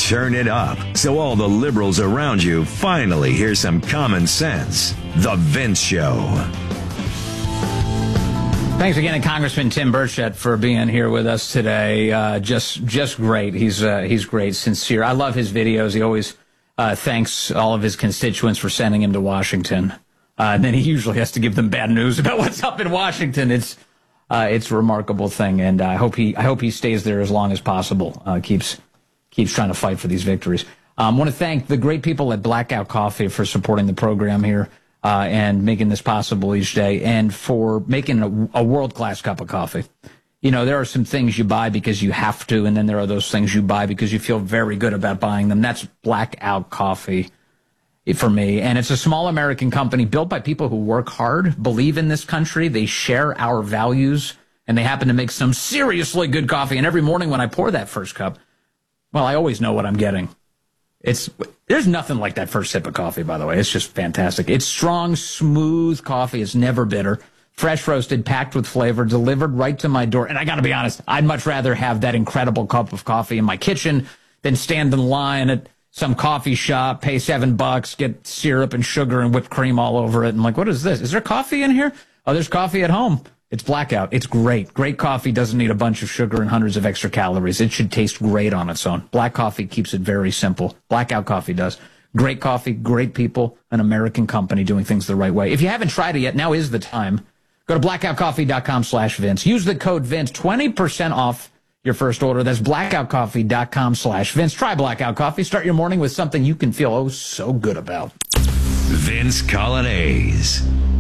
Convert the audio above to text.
turn it up so all the liberals around you finally hear some common sense. The Vince Show. Thanks again to Congressman Tim Burchett for being here with us today. Just great. He's great, sincere. I love his videos. He always thanks all of his constituents for sending him to Washington. And then he usually has to give them bad news about what's up in Washington. It's a remarkable thing, and I hope he stays there as long as possible. Keeps trying to fight for these victories. I want to thank the great people at Blackout Coffee for supporting the program here. And making this possible each day, and for making a world-class cup of coffee. You know, there are some things you buy because you have to, and then there are those things you buy because you feel very good about buying them. That's Blackout Coffee for me. And it's a small American company built by people who work hard, believe in this country, they share our values, and they happen to make some seriously good coffee. And every morning when I pour that first cup, well, I always know what I'm getting. There's nothing like that first sip of coffee, by the way. It's just fantastic. It's strong, smooth coffee. It's never bitter. Fresh roasted, packed with flavor, delivered right to my door. And I got to be honest, I'd much rather have that incredible cup of coffee in my kitchen than stand in line at some coffee shop, pay $7, get syrup and sugar and whipped cream all over it. And I'm like, what is this? Is there coffee in here? Oh, there's coffee at home. It's Blackout. It's great. Great coffee doesn't need a bunch of sugar and hundreds of extra calories. It should taste great on its own. Black coffee keeps it very simple. Blackout Coffee does. Great coffee, great people, an American company doing things the right way. If you haven't tried it yet, now is the time. Go to blackoutcoffee.com/Vince. Use the code Vince, 20% off your first order. That's blackoutcoffee.com/Vince. Try Blackout Coffee. Start your morning with something you can feel so good about. Vince Coglianese.